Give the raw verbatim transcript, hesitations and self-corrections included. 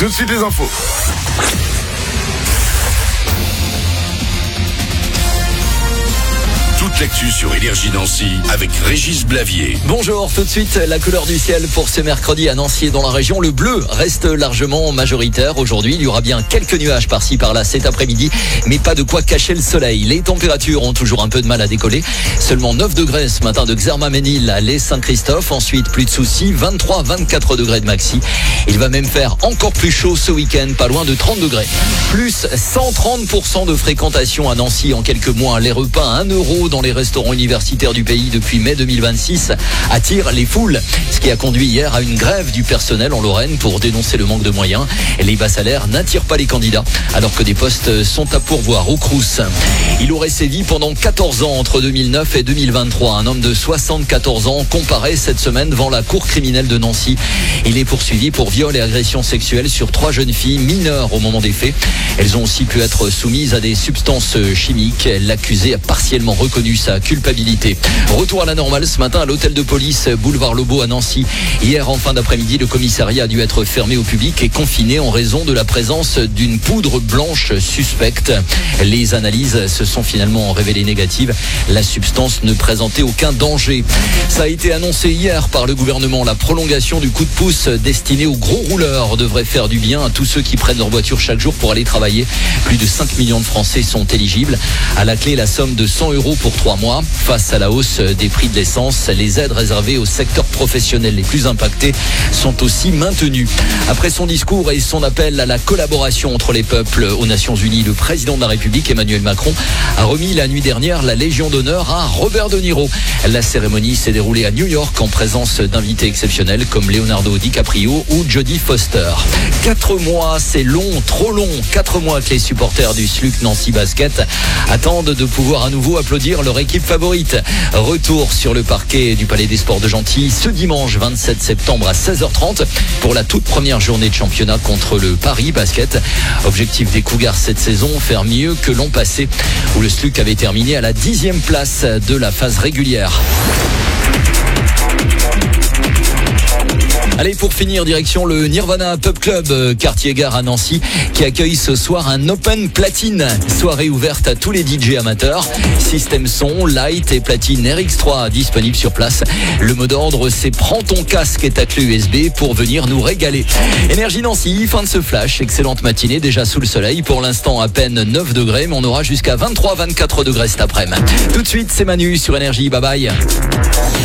Tout de suite les infos. Toute l'actu sur Énergie Nancy avec Régis Blavier. Bonjour, tout de suite la couleur du ciel pour ce mercredi à Nancy et dans la région. Le bleu reste largement majoritaire. Aujourd'hui, il y aura bien quelques nuages par-ci par-là cet après-midi, mais pas de quoi cacher le soleil. Les températures ont toujours un peu de mal à décoller. Seulement neuf degrés ce matin de Xermaménil à Les Saint-Christophe. Ensuite, plus de soucis, vingt-trois à vingt-quatre degrés de maxi. Il va même faire encore plus chaud ce week-end, pas loin de trente degrés. Plus cent trente pour cent de fréquentation à Nancy en quelques mois. Les repas à un euro dans les restaurants universitaires du pays depuis mai deux mille vingt-six attirent les foules, ce qui a conduit hier à une grève du personnel en Lorraine pour dénoncer le manque de moyens. Les bas salaires n'attirent pas les candidats alors que des postes sont à pourvoir au Crous. Il aurait sévi pendant quatorze ans entre deux mille neuf et deux mille vingt-trois. Un homme de soixante-quatorze ans comparaît cette semaine devant la cour criminelle de Nancy. Il est poursuivi pour viol et agression sexuelle sur trois jeunes filles mineures au moment des faits. Elles ont aussi pu être soumises à des substances chimiques. L'accusé a partiellement reconnu sa culpabilité. Retour à la normale ce matin à l'hôtel de police boulevard Lobo à Nancy. Hier en fin d'après-midi, le commissariat a dû être fermé au public et confiné en raison de la présence d'une poudre blanche suspecte. Les analyses se sont finalement révélées négatives. La substance ne présentait aucun danger. Ça a été annoncé hier par le gouvernement. La prolongation du coup de pouce destiné aux gros rouleurs devrait faire du bien à tous ceux qui prennent leur voiture chaque jour pour aller travailler. Plus de cinq millions de Français sont éligibles. À la clé, la somme de cent euros pour trois mois. Face à la hausse des prix de l'essence, les aides réservées aux secteurs professionnels les plus impactés sont aussi maintenues. Après son discours et son appel à la collaboration entre les peuples aux Nations Unies, le président de la République Emmanuel Macron a remis la nuit dernière la Légion d'honneur à Robert De Niro. La cérémonie s'est déroulée à New York en présence d'invités exceptionnels comme Leonardo DiCaprio ou Jodie Foster. Quatre mois, c'est long, trop long. Quatre mois que les supporters du S L U C Nancy Basket attendent de pouvoir à nouveau applaudir leur équipe favorite. Retour sur le parquet du Palais des Sports de Gentilly ce dimanche vingt-sept septembre à seize heures trente pour la toute première journée de championnat contre le Paris Basket. Objectif des Cougars cette saison, faire mieux que l'an passé où le S L U C avait terminé à la dixième place de la phase régulière. Allez, pour finir, direction le Nirvana Pub Club, quartier gare à Nancy, qui accueille ce soir un Open Platine. Soirée ouverte à tous les D J amateurs. Système son, light et platine R X trois disponibles sur place. Le mot d'ordre, c'est prends ton casque et ta clé U S B pour venir nous régaler. Énergie Nancy, fin de ce flash. Excellente matinée, déjà sous le soleil. Pour l'instant, à peine neuf degrés, mais on aura jusqu'à vingt-trois à vingt-quatre degrés cet après-midi. Tout de suite, c'est Manu sur Énergie. Bye bye.